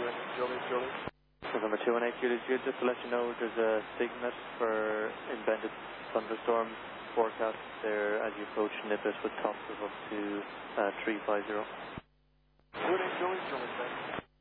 Julie. November 218 Julie Jude, just to let you know there's a Signet for embedded thunderstorm forecast there as you approach Nippet with tops of up to 350. Julie, Julie.